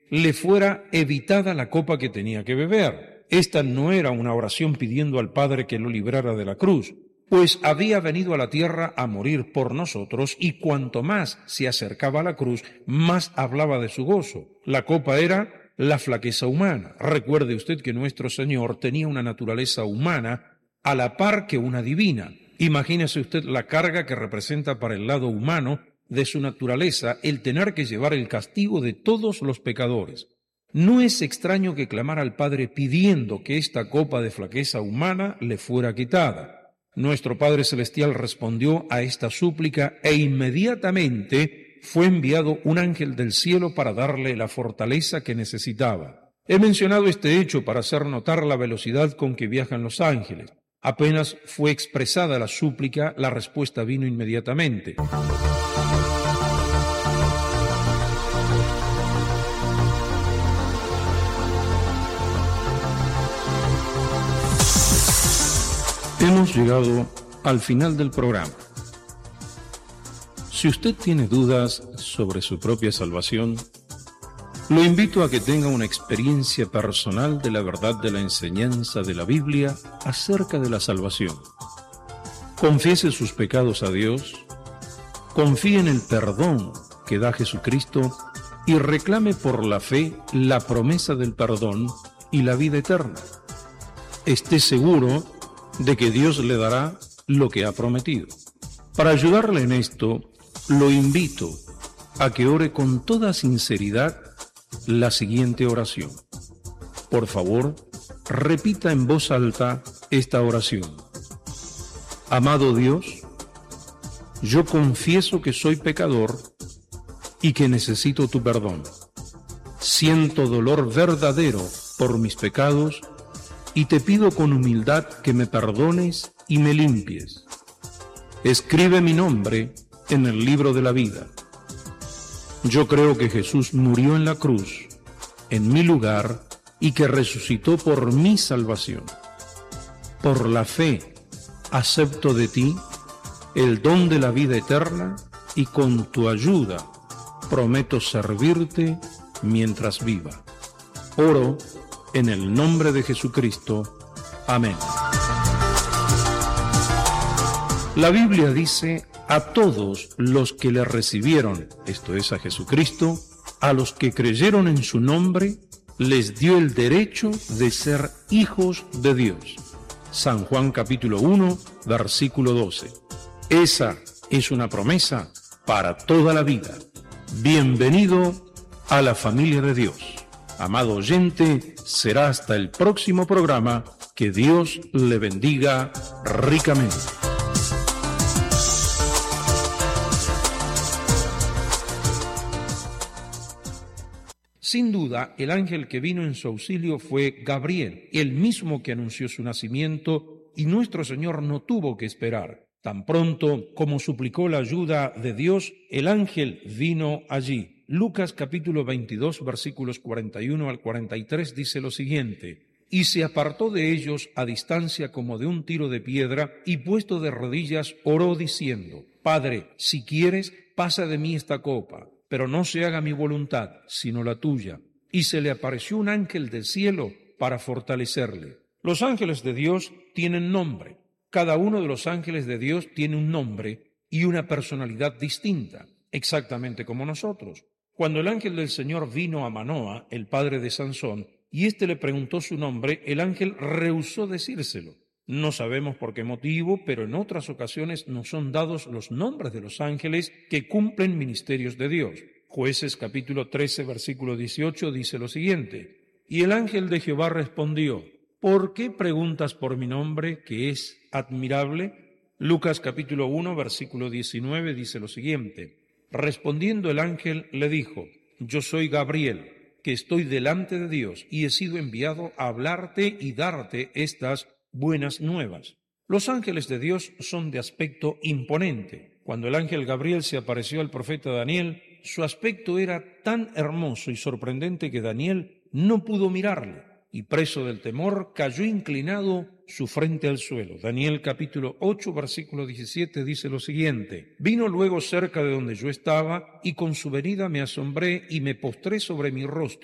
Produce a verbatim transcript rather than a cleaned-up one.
le fuera evitada la copa que tenía que beber. Esta no era una oración pidiendo al Padre que lo librara de la cruz, pues había venido a la tierra a morir por nosotros, y cuanto más se acercaba a la cruz, más hablaba de su gozo. La copa era la flaqueza humana. Recuerde usted que nuestro Señor tenía una naturaleza humana a la par que una divina. Imagínese usted la carga que representa para el lado humano de su naturaleza el tener que llevar el castigo de todos los pecadores. No es extraño que clamara al Padre pidiendo que esta copa de flaqueza humana le fuera quitada. Nuestro Padre Celestial respondió a esta súplica e inmediatamente fue enviado un ángel del cielo para darle la fortaleza que necesitaba. He mencionado este hecho para hacer notar la velocidad con que viajan los ángeles. Apenas fue expresada la súplica, la respuesta vino inmediatamente. Hemos llegado al final del programa. Si usted tiene dudas sobre su propia salvación, lo invito a que tenga una experiencia personal de la verdad de la enseñanza de la Biblia acerca de la salvación. Confiese sus pecados a Dios, confíe en el perdón que da Jesucristo y reclame por la fe la promesa del perdón y la vida eterna. Esté seguro de que Dios le dará lo que ha prometido. Para ayudarle en esto, lo invito a que ore con toda sinceridad la siguiente oración. Por favor, repita en voz alta esta oración. Amado Dios, yo confieso que soy pecador y que necesito tu perdón. Siento dolor verdadero por mis pecados y te pido con humildad que me perdones y me limpies. Escribe mi nombre en el libro de la vida. Yo creo que Jesús murió en la cruz, en mi lugar, y que resucitó por mi salvación. Por la fe, acepto de ti el don de la vida eterna y con tu ayuda prometo servirte mientras viva. Oro en el nombre de Jesucristo. Amén. La Biblia dice: a todos los que le recibieron, esto es a Jesucristo, a los que creyeron en su nombre, les dio el derecho de ser hijos de Dios. San Juan capítulo uno, versículo doce. Esa es una promesa para toda la vida. Bienvenido a la familia de Dios. Amado oyente, será hasta el próximo programa. Que Dios le bendiga ricamente. Sin duda, el ángel que vino en su auxilio fue Gabriel, el mismo que anunció su nacimiento, y nuestro Señor no tuvo que esperar. Tan pronto como suplicó la ayuda de Dios, el ángel vino allí. Lucas capítulo veintidós, versículos cuarenta y uno al cuarenta y tres dice lo siguiente: y se apartó de ellos a distancia como de un tiro de piedra, y puesto de rodillas oró diciendo: Padre, si quieres, pasa de mí esta copa, pero no se haga mi voluntad, sino la tuya. Y se le apareció un ángel del cielo para fortalecerle. Los ángeles de Dios tienen nombre. Cada uno de los ángeles de Dios tiene un nombre y una personalidad distinta, exactamente como nosotros. Cuando el ángel del Señor vino a Manoa, el padre de Sansón, y éste le preguntó su nombre, el ángel rehusó decírselo. No sabemos por qué motivo, pero en otras ocasiones nos son dados los nombres de los ángeles que cumplen ministerios de Dios. Jueces capítulo trece, versículo dieciocho dice lo siguiente: y el ángel de Jehová respondió: ¿por qué preguntas por mi nombre, que es admirable? Lucas capítulo uno, versículo diecinueve dice lo siguiente: respondiendo el ángel le dijo: yo soy Gabriel, que estoy delante de Dios, y he sido enviado a hablarte y darte estas buenas nuevas. Los ángeles de Dios son de aspecto imponente. Cuando el ángel Gabriel se apareció al profeta Daniel, su aspecto era tan hermoso y sorprendente que Daniel no pudo mirarle, y preso del temor, cayó inclinado su frente al suelo. Daniel capítulo ocho, versículo diecisiete dice lo siguiente: vino luego cerca de donde yo estaba, y con su venida me asombré y me postré sobre mi rostro.